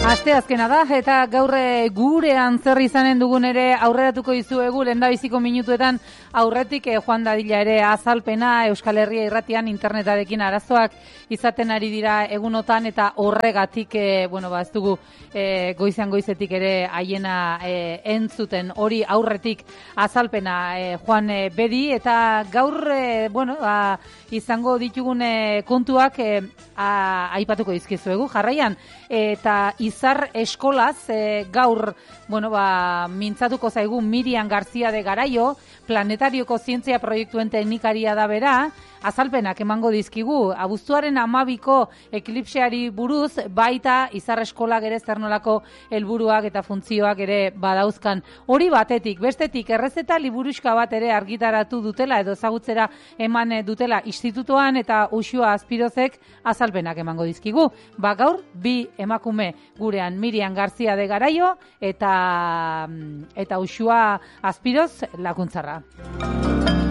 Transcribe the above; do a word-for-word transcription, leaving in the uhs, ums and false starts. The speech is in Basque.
Aste azkena da, eta gaur gurean zer izanen dugun ere aurreratuko dizuegu lehendabiziko minutuetan aurretik eh, Juan Dadila ere azalpena Euskal Herria irratian internetarekin arazoak izaten ari dira egunotan eta horregatik, eh, bueno, ba, ez dugu eh, goizean goizetik ere haiena eh, entzuten hori aurretik azalpena eh, Juan eh, Bedi eta gaur, eh, bueno, ba, izango ditugun eh, kontuak eh, a, aipatuko dizkizuegu jarraian eta Izar eskolaz e, gaur, bueno, ba, mintzatuko zaigu Miriam García de Garaio, planetarioko zientzia proiektuen teknikaria da bera, azalpenak emango dizkigu, abuztuaren amabiko eklipseari buruz, baita Izar eskolak ere zer nolako helburuak eta funtzioak ere badauzkan. Hori batetik, bestetik, errezeta liburuxka bat ere argitaratu dutela, edo ezagutzera eman dutela institutoan eta Uxua Azpirozek azalpenak emango dizkigu. Ba gaur, bi emakume gurean Miriam García de Garaio eta eta Uxua Azpiroz lakuntzarra.